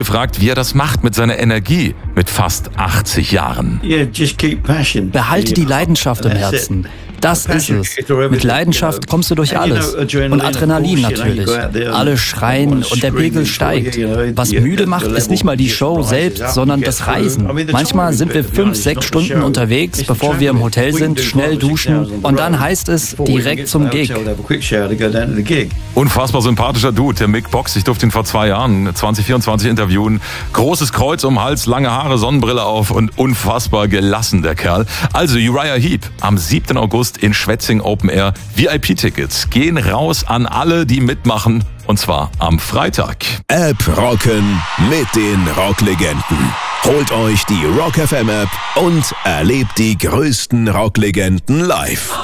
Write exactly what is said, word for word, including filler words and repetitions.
Gefragt, wie er das macht mit seiner Energie mit fast achtzig Jahren. Behalte die Leidenschaft im Herzen. Das ist es. Mit Leidenschaft kommst du durch alles. Und Adrenalin natürlich. Alle schreien und der Pegel steigt. Was müde macht, ist nicht mal die Show selbst, sondern das Reisen. Manchmal sind wir fünf, sechs Stunden unterwegs, bevor wir im Hotel sind, schnell duschen und dann heißt es direkt zum Gig. Unfassbar sympathischer Dude, der Mick Box. Ich durfte ihn vor zwei Jahren, zwanzig vierundzwanzig, interviewen. Großes Kreuz um den Hals, lange Haare, Sonnenbrille auf und unfassbar gelassen, der Kerl. Also Uriah Heep am siebten August in Schwetzing Open Air. V I P-Tickets gehen raus an alle, die mitmachen. Und zwar am Freitag. App rocken mit den Rocklegenden. Holt euch die Rock F M App und erlebt die größten Rocklegenden live.